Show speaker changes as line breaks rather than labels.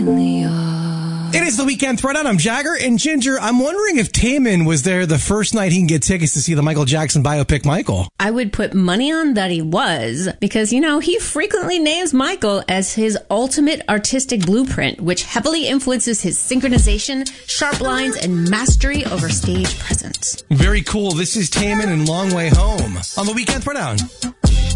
It is the Weekend Throwdown. I'm Jagger and Ginger. I'm wondering if Taman was there the first night he can get tickets to see the Michael Jackson biopic, Michael.
I would put money on that he was, because, you know, he frequently names Michael as his ultimate artistic blueprint, which heavily influences his synchronization, sharp lines, and mastery over stage presence.
Very cool. This is Taman and Long Way Home on the Weekend Throwdown.